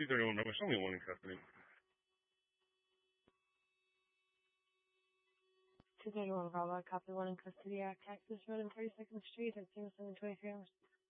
231, but there's only one in custody. 231 Bravo, copy, one in custody at Cactus Road and 32nd Street at 0723 hours.